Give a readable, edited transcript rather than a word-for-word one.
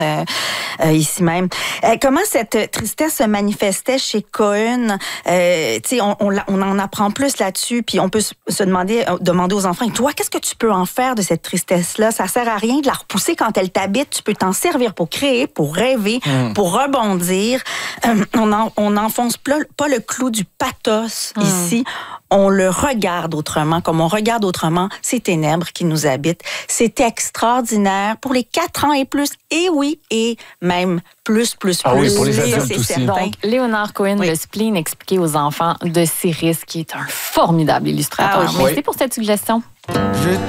ici même. Comment cette tristesse se manifestait chez Cohen? On en apprend plus là-dessus, puis on peut se demander aux enfants, toi, qu'est-ce que tu peux en faire de cette tristesse-là? Ça sert à rien de la repousser quand elle t'habite. Tu peux t'en servir pour créer, pour rêver, pour rebondir. On n'enfonce pas le clou du pathos ici. On le regarde autrement, comme on regarde autrement ces ténèbres qui nous habitent. C'est extraordinaire pour les 4 ans et plus. Et oui, et même plus. Oui, pour les adultes aussi. Certain. Donc, Léonard Cohen, Le spleen expliqué aux enfants de Cyrus, qui est un formidable illustrateur. Ah oui. Merci pour cette suggestion. Je